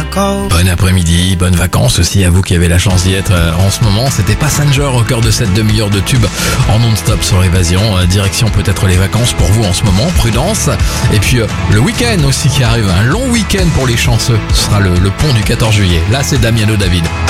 Bon après-midi, bonnes vacances aussi à vous qui avez la chance d'y être en ce moment. C'était Passenger au cœur de cette demi-heure de tube en non-stop sur Évasion. Direction peut-être les vacances pour vous en ce moment, prudence. Et puis le week-end aussi qui arrive, un long week-end pour les chanceux. Ce sera le pont du 14 juillet. Là c'est Damiano David.